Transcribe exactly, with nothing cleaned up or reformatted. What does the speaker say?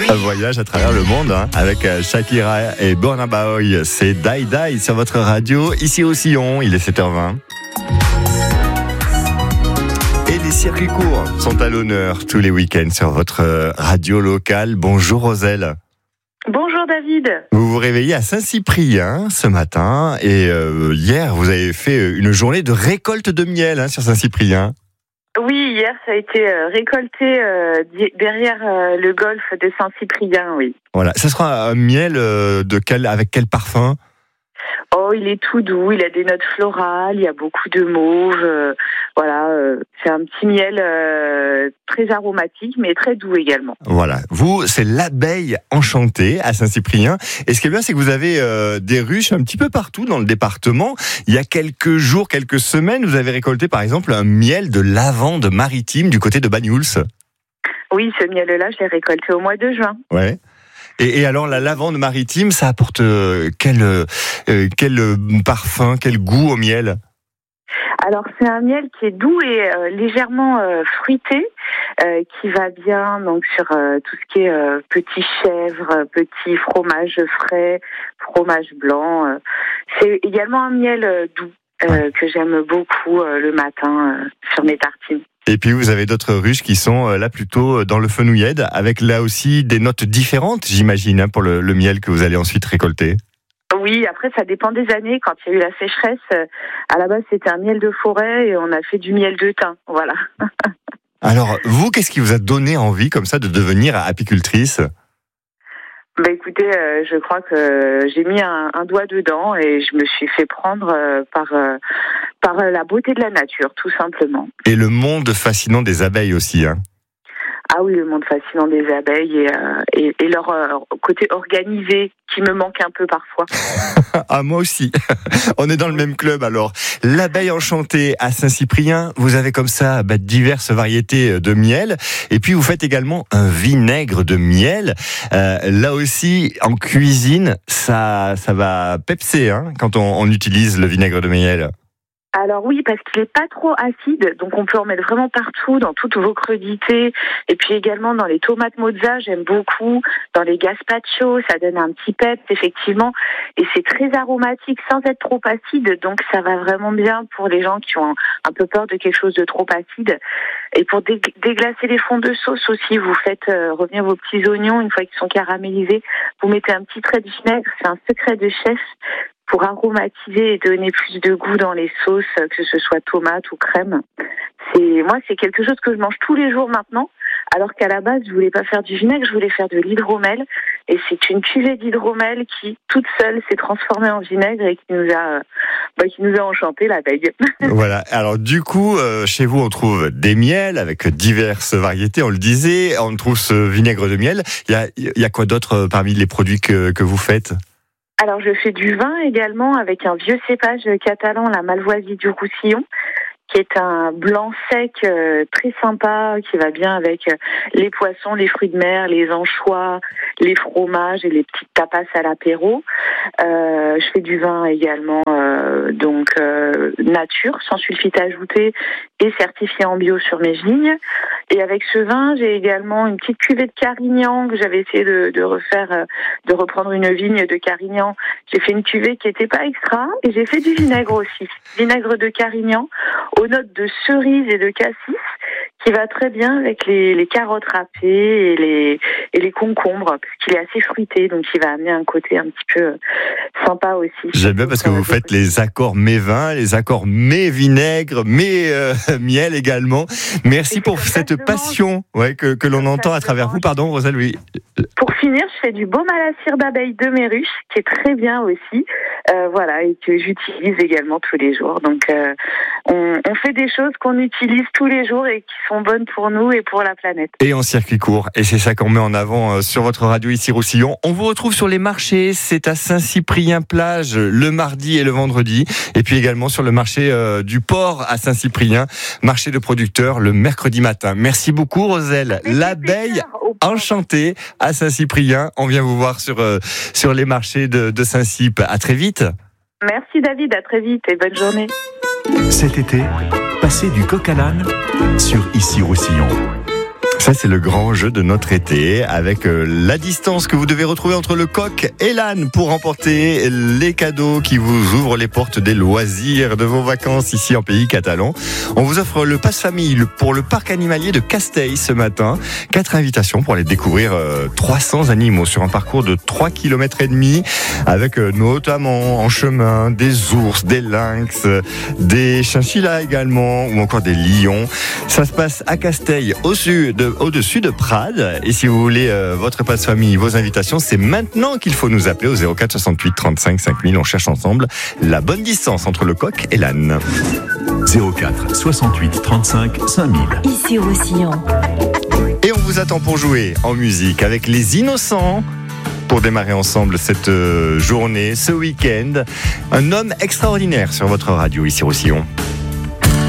Un voyage à travers le monde hein, avec Shakira et Burna Boy. C'est Die Die sur votre radio, ici au Sillon, il est sept heures vingt. Et les circuits courts sont à l'honneur tous les week-ends sur votre radio locale. Bonjour Roselle. Bonjour David. Vous vous réveillez à Saint-Cyprien ce matin et euh, hier vous avez fait une journée de récolte de miel hein, sur Saint-Cyprien. Oui, hier ça a été euh, récolté euh, derrière euh, le golfe de Saint-Cyprien, oui. Voilà, ça sera un miel euh, de quel, avec quel parfum ? Oh, il est tout doux, il a des notes florales, il y a beaucoup de mauve, euh, voilà, euh, c'est un petit miel euh, très aromatique, mais très doux également. Voilà, vous, c'est l'abeille enchantée à Saint-Cyprien, et ce qui est bien, c'est que vous avez euh, des ruches un petit peu partout dans le département. Il y a quelques jours, quelques semaines, vous avez récolté par exemple un miel de lavande maritime du côté de Banyuls. Oui, ce miel-là, je l'ai récolté au mois de juin. Ouais. Et, et alors la lavande maritime, ça apporte euh, quel, euh, quel parfum, quel goût au miel ? Alors c'est un miel qui est doux et euh, légèrement euh, fruité, euh, qui va bien donc sur euh, tout ce qui est euh, petit chèvre, petit fromage frais, fromage blanc. Euh. C'est également un miel euh, doux euh, ouais. que j'aime beaucoup euh, le matin euh, sur mes tartines. Et puis vous avez d'autres ruches qui sont là plutôt dans le fenouillède, avec là aussi des notes différentes, j'imagine, hein, pour le, le miel que vous allez ensuite récolter. Oui, après ça dépend des années. Quand il y a eu la sécheresse, à la base c'était un miel de forêt et on a fait du miel de thym, voilà. Alors vous, qu'est-ce qui vous a donné envie comme ça de devenir apicultrice ? Bah écoutez, euh, je crois que j'ai mis un, un doigt dedans et je me suis fait prendre euh, par euh, par la beauté de la nature, tout simplement. Et le monde fascinant des abeilles aussi, hein. Ah oui, le monde fascinant des abeilles et, euh, et, et leur euh, côté organisé qui me manque un peu parfois. Ah, moi aussi. On est dans le même club alors. L'abeille enchantée à Saint-Cyprien, vous avez comme ça bah, diverses variétés de miel. Et puis vous faites également un vinaigre de miel. Euh, là aussi, en cuisine, ça, ça va pepser hein, quand on, on utilise le vinaigre de miel. Alors oui, parce qu'il n'est pas trop acide, donc on peut en mettre vraiment partout, dans toutes vos crudités, et puis également dans les tomates mozza, j'aime beaucoup, dans les gazpacho, ça donne un petit peps, effectivement, et c'est très aromatique sans être trop acide, donc ça va vraiment bien pour les gens qui ont un peu peur de quelque chose de trop acide. Et pour déglacer les fonds de sauce aussi, vous faites euh, revenir vos petits oignons, une fois qu'ils sont caramélisés, vous mettez un petit trait de vinaigre, c'est un secret de chef, pour aromatiser et donner plus de goût dans les sauces, que ce soit tomate ou crème. C'est, moi, c'est quelque chose que je mange tous les jours maintenant, alors qu'à la base, je voulais pas faire du vinaigre, je voulais faire de l'hydromel. Et c'est une cuvée d'hydromel qui, toute seule, s'est transformée en vinaigre et qui nous a, bah, qui nous a enchanté la veille. Voilà. Alors, du coup, euh, chez vous, on trouve des miels avec diverses variétés, on le disait. On trouve ce vinaigre de miel. Il y a, il y a quoi d'autre parmi les produits que, que vous faites ? Alors, je fais du vin également avec un vieux cépage catalan, la Malvoisie du Roussillon, qui est un blanc sec euh, très sympa, qui va bien avec euh, les poissons, les fruits de mer, les anchois, les fromages et les petites tapas à l'apéro. Euh, je fais du vin également, euh, donc euh, nature, sans sulfite ajouté et certifié en bio sur mes vignes. Et avec ce vin, j'ai également une petite cuvée de Carignan que j'avais essayé de, de refaire, euh, de reprendre une vigne de Carignan. J'ai fait une cuvée qui était pas extra et j'ai fait du vinaigre aussi, vinaigre de Carignan aux notes de cerise et de cassis, qui va très bien avec les, les carottes râpées et les, et les concombres, parce qu'il est assez fruité, donc il va amener un côté un petit peu sympa aussi. J'aime bien parce que vous faites les accords mets-vin, les accords mets-vinaigre, mets-miel euh, également. Merci pour cette passion ouais, que, que l'on entend à travers vous. Pardon, Roselle, oui. Pour finir, je fais du baume à la cire d'abeille de mes ruches, qui est très bien aussi, euh, voilà, et que j'utilise également tous les jours. Donc, euh, on, on fait des choses qu'on utilise tous les jours et qui sont bonnes pour nous et pour la planète. Et en circuit court, et c'est ça qu'on met en avant sur votre radio ici Roussillon. On vous retrouve sur les marchés, c'est à Saint-Cyprien-Plage le mardi et le vendredi, et puis également sur le marché euh, du port à Saint-Cyprien, marché de producteurs le mercredi matin. Merci beaucoup Roselle. L'abeille enchantée à Saint-Cyprien. On vient vous voir sur, euh, sur les marchés de, de Saint-Cyp. À très vite. Merci David, à très vite et bonne journée. Cet été, passez du coq à l'âne sur Ici Roussillon. Ça, c'est le grand jeu de notre été, avec euh, la distance que vous devez retrouver entre le coq et l'âne pour remporter les cadeaux qui vous ouvrent les portes des loisirs de vos vacances ici en pays catalan. On vous offre le passe famille pour le parc animalier de Castells ce matin. Quatre invitations pour aller découvrir euh, trois cents animaux sur un parcours de trois kilomètres et demi, avec euh, notamment en chemin des ours, des lynx, des chinchillas également, ou encore des lions. Ça se passe à Castells, au sud de au-dessus de Prades. Et si vous voulez euh, votre passe famille, vos invitations, c'est maintenant qu'il faut nous appeler au zéro quatre soixante-huit trente-cinq cinq mille. On cherche ensemble la bonne distance entre le coq et l'âne. zéro quatre soixante-huit trente-cinq cinq mille. Ici Roussillon. Et on vous attend pour jouer en musique avec les Innocents. Pour démarrer ensemble cette journée, ce week-end, un homme extraordinaire sur votre radio ici Roussillon.